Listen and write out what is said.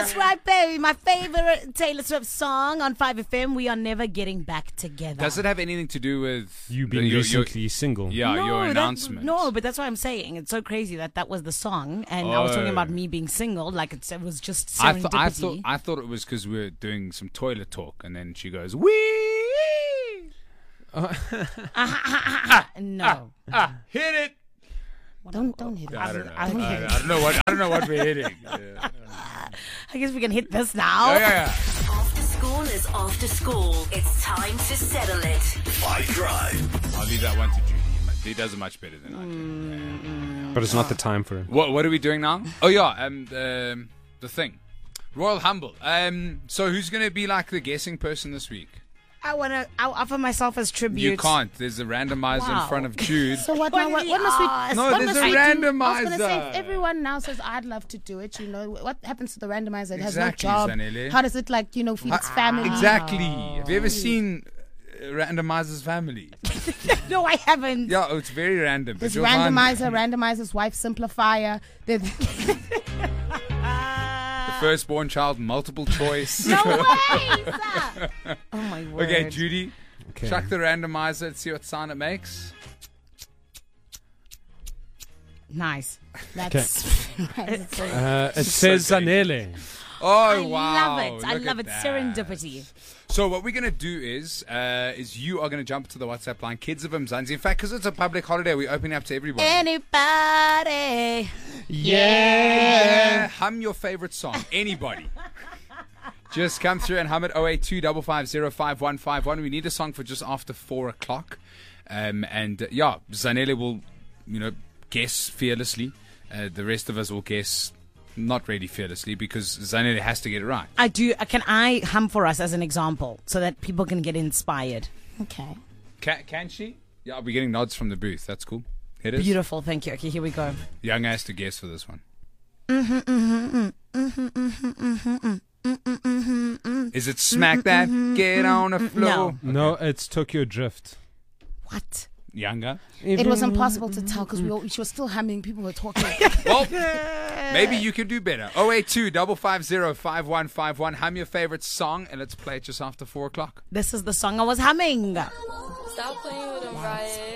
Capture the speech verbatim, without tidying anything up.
That's right, baby. My favorite Taylor Swift song on five F M, We Are Never Getting Back Together. Does it have anything to do with You being the- your- your- recently single. Yeah, no, your that- announcement. no, but that's what I'm saying. It's so crazy that that was the song, and I was talking Oh. about me being single, like it's, it was just I, serendipity. th- I thought I thought it was because we were doing some toilet talk, and then she goes, "Wee, no, ah, hit it." don't don't hit it. I don't know. I Don't don't, hit it. I don't know what I don't know what we're hitting. Yeah. I guess we can hit this now. Oh, yeah, yeah. After school is after school. It's time to settle it. Fight Drive. I'll leave that one to Judy. He does it much better than I do. But it's not the time for it. What What are we doing now? Oh yeah, um, um the thing, Royal Humble. Um, so who's gonna be like the guessing person this week? I wanna. I'll offer myself as tribute. You can't. There's a randomizer Wow. in front of Jude. So what, What now, what, did what he must we? ask? No, what there's must a we do? I was going to randomizer. say, if everyone now says I'd love to do it, you know, what happens to the randomizer? It has Exactly, no job. Zanele. How does it, like, you know, feed its family? Exactly. Have you ever seen uh, Randomizer's Family? No, I haven't. Yeah, oh, it's very random. but There's you'll find randomizer, randomizer's wife simplifier. There's The firstborn child, multiple choice. no way! sir. Oh my word. Okay, Judy, Okay. chuck the randomizer and see what sound it makes. Nice. That's Uh, it says Zanele. Oh, I wow. love it. I Look love at it. that. Serendipity. So what we're going to do is uh, is you are going to jump to the WhatsApp line, Kids of Mzansi. In fact, because it's a public holiday, we're opening up to everybody. Anybody? Yeah. Hum your favorite song. Anybody. Just come through and hum it oh eight two five five zero five one five one. We need a song for just after four o'clock. Um, and uh, yeah, Zanele will, you know, guess fearlessly. Uh, the rest of us will guess not really fearlessly because Zanele has to get it right. I do. uh, Can I hum for us as an example so that people can get inspired? okay. Can, can she? Yeah, we're getting nods from the booth. That's cool. Hit it. Beautiful. Thank you. Okay, here we go. Young has to guess for this one. Is it smack that? Get on the floor. No, it's Tokyo Drift. What? Younger. It was impossible to tell because we all, she was still humming. People were talking. Well, maybe you can do better. oh eight two five five zero five one five one. Hum your favorite song and let's play it just after four o'clock. This is the song I was humming. Stop playing with him, Riot.